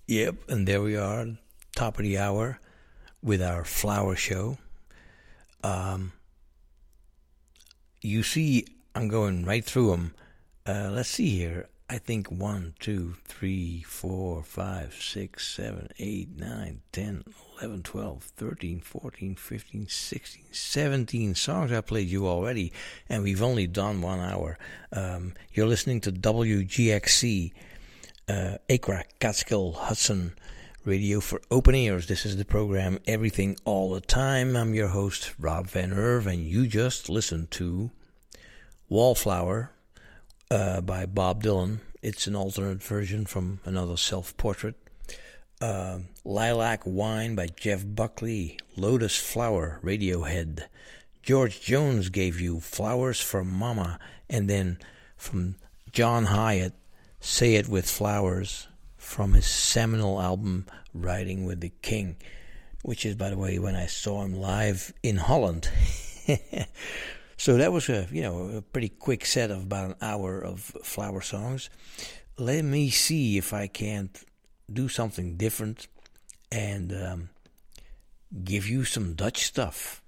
Yep, and there we are, top of the hour with our flower show. Um, you see, I'm going right through them. Let's see here. I think 1, 2, 3, 4, 5, 6, 7, 8, 9, 10, 11, 12, 13, 14, 15, 16, 17 songs I played you already, and we've only done 1 hour. You're listening to WGXC, Acra, Catskill, Hudson Radio for Open Ears. This is the program Everything All the Time. I'm your host, Rob Van Erve, and you just listened to Wallflower by Bob Dylan. It's an alternate version from another self-portrait. Lilac Wine by Jeff Buckley. Lotus Flower, Radiohead. George Jones gave you Flowers for Mama. And then from John Hyatt, Say It With Flowers, from his seminal album Riding with the King, which is, by the way, when I saw him live in Holland. So that was a pretty quick set of about an hour of flower songs. Let me see if I can't do something different and give you some Dutch stuff.